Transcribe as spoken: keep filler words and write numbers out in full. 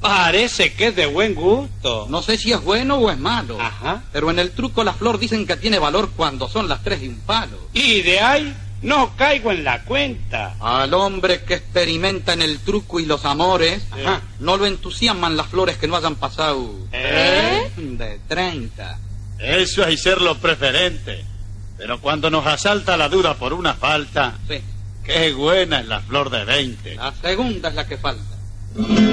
Parece que es de buen gusto. No sé si es bueno o es malo. Ajá. Pero en el truco la flor dicen que tiene valor cuando son las tres de un palo. Y de ahí no caigo en la cuenta. Al hombre que experimenta en el truco y los amores, Ajá. no lo entusiasman las flores que no hayan pasado ¿Eh? de treinta. Eso es ser lo preferente. Pero cuando nos asalta la duda por una falta, Sí, qué buena es la flor de veinte. la segunda es la que falta.